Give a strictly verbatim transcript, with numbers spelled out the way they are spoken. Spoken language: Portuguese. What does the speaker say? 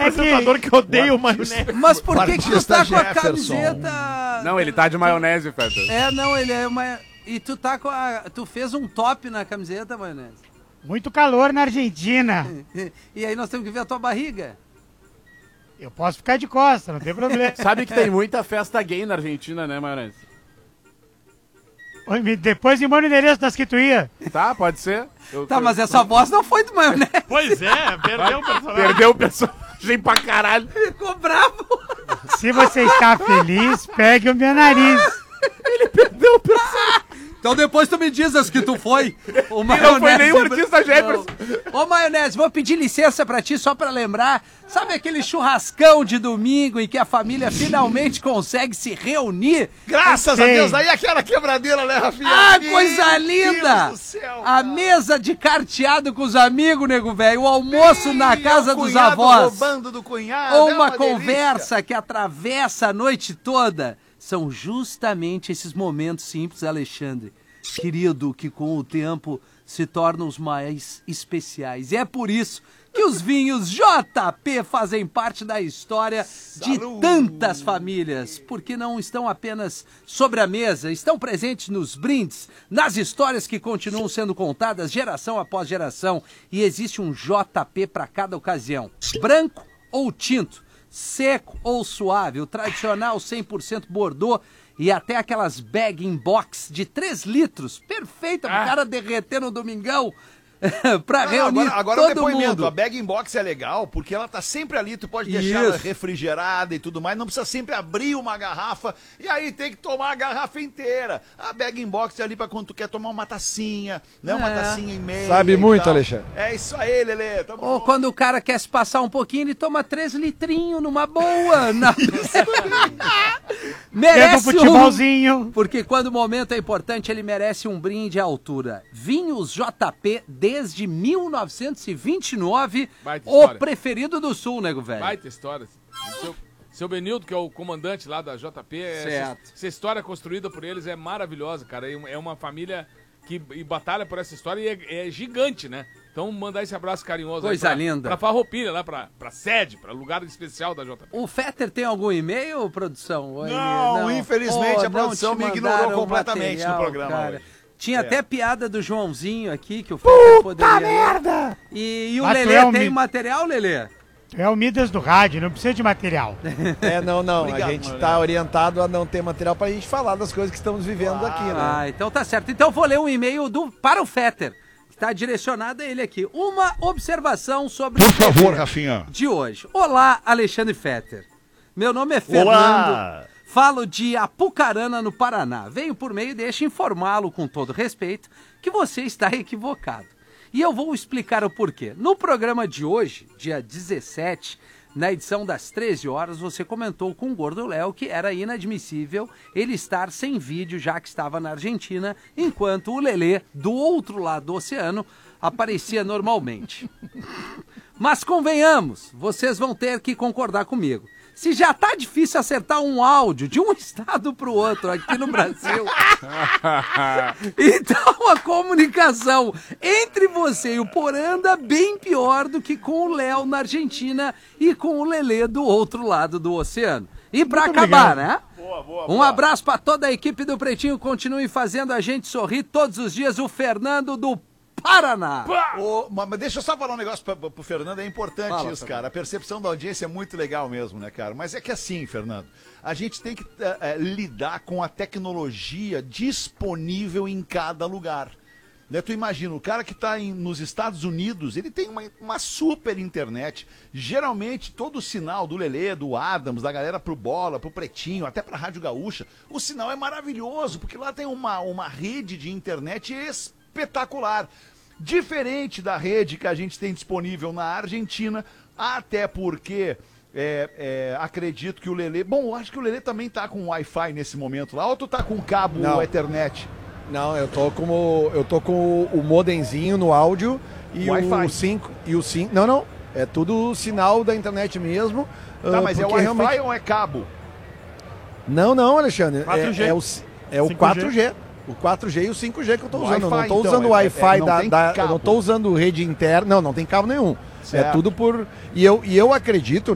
apresentador que, que odeia o maionese. Mas por que que tu tá com a Jefferson. camiseta... Não, ele tá de maionese, Fetter. É, não, ele é uma... E tu tá com a... Tu fez um top na camiseta, maionese. Muito calor na Argentina. E aí nós temos que ver a tua barriga. Eu posso ficar de costas, não tem problema. Sabe que tem muita festa gay na Argentina, né, maionese? Oi, me- Depois me manda o endereço das que tu ia. Tá, pode ser. Eu- Tá, eu- mas essa voz não foi do maionese. Pois é, perdeu o personagem. Perdeu o personagem pra caralho. Ficou bravo. Se você está feliz, pegue o meu nariz. Perdeu o personagem. Então depois tu me diz as que tu foi. O Não foi nem o artista Jefferson. Não. Ô, maionese, vou pedir licença pra ti só pra lembrar. Sabe aquele churrascão de domingo em que a família finalmente consegue se reunir? Graças a Sei. Deus, aí aquela quebradeira, né, Rafinha? Ah, Meu coisa linda! Deus do céu, A cara. mesa de carteado com os amigos, nego velho. O almoço na Ih, casa é o dos cunhado avós. roubando do cunhado, Ou é uma delícia. conversa que atravessa a noite toda. São justamente esses momentos simples, Alexandre, querido, que com o tempo se tornam os mais especiais. E é por isso que os vinhos J P fazem parte da história de Salud. tantas famílias, porque não estão apenas sobre a mesa, estão presentes nos brindes, nas histórias que continuam sendo contadas geração após geração, e existe um J P para cada ocasião, branco ou tinto, seco ou suave, o tradicional cem por cento Bordeaux e até aquelas bag-in-box de três litros, perfeita pro cara derreter no domingão, pra Não, reunir agora agora o todo depoimento, mundo. a bag-in-box é legal, porque ela tá sempre ali, tu pode deixar ela Isso. refrigerada e tudo mais, não precisa sempre abrir uma garrafa, e aí tem que tomar a garrafa inteira. A bag-in-box é ali pra quando tu quer tomar uma tacinha, né, uma É. tacinha e meia. Sabe e muito, tal. Alexandre. É isso aí, Lelê. Tamo Ou junto. quando o cara quer se passar um pouquinho, ele toma três litrinhos numa boa. Na... Pega um merece um... futebolzinho. Porque quando o momento é importante, ele merece um brinde à altura. Vinhos J P desde mil novecentos e vinte e nove, Baita o história. preferido do Sul, nego velho. Baita história. Seu, seu Benildo, que é o comandante lá da J P, essa, Certo. essa história construída por eles é maravilhosa, cara. É uma família que e batalha por essa história e é, é gigante, né? Então mandar esse abraço carinhoso Coisa aí pra, linda. pra Farroupilha, lá pra, pra sede, pra lugar especial da J P. O Fetter tem algum e-mail, produção? Ou ele- Não, infelizmente a não produção te me ignorou mandaram completamente material, no programa cara. hoje. Tinha É. até piada do Joãozinho aqui, que o Fetter poderia... merda! E, e o Mas tu Lelê é um tem mi- material, Lelê? Tu é o Midas do rádio, não precisa de material. É, não, não. Obrigado, a gente mano. tá orientado a não ter material pra gente falar das coisas que estamos vivendo aqui, né? Ah, então tá certo. Então eu vou ler um e-mail do, para o Fetter, que está direcionado a ele aqui. Uma observação sobre Por o favor, T V Rafinha. de hoje. Olá, Alexandre Fetter. Meu nome é Fernando. Olá. Falo de Apucarana, no Paraná. Venho por meio e deixo informá-lo, com todo respeito, que você está equivocado. E eu vou explicar o porquê. No programa de hoje, dia dezessete, na edição das treze horas, você comentou com o Gordo Léo que era inadmissível ele estar sem vídeo, já que estava na Argentina, enquanto o Lelê, do outro lado do oceano, aparecia normalmente. Mas convenhamos, vocês vão ter que concordar comigo. Se já tá difícil acertar um áudio de um estado pro outro aqui no Brasil, então a comunicação entre você e o Porã anda bem pior do que com o Léo na Argentina e com o Lelê do outro lado do oceano. E pra Muito acabar, obrigado. né? Boa, boa, Um boa. abraço pra toda a equipe do Pretinho, continue fazendo a gente sorrir todos os dias, o Fernando do Paraná. Ô, mas mas deixa eu só falar um negócio pra, pra, pro Fernando, é importante Fala, isso, Fernando. cara. A percepção da audiência é muito legal mesmo, né, cara? Mas é que assim, Fernando, a gente tem que eh, eh, lidar com a tecnologia disponível em cada lugar. Né, tu imagina, o cara que está nos Estados Unidos, ele tem uma, uma super internet. Geralmente, todo o sinal do Lelê, do Adams, da galera pro Bola, pro Pretinho, até pra Rádio Gaúcha, o sinal é maravilhoso, porque lá tem uma, uma rede de internet espetacular. Diferente da rede que a gente tem disponível na Argentina, até porque é, é, acredito que o Lelê... Bom, eu acho que o Lelê também tá com Wi-Fi nesse momento lá, ou tu tá com cabo Não. Ethernet? Não, eu tô com o, eu tô com o modemzinho no áudio e Wi-Fi. o cinco e o cinco. Não, não. É tudo sinal da internet mesmo. Tá, ah, mas é porque Wi-Fi realmente- ou é cabo? Não, não, Alexandre. quatro G. É, é o, é o cinco G. quatro G. O quatro G e o cinco G que eu tô usando. Eu não Wi-Fi, tô então, usando o é- Wi-Fi é- não da, tem da- eu cabo. não tô usando rede interna. Não, não tem cabo nenhum. Certo. É tudo por. E eu, e eu acredito,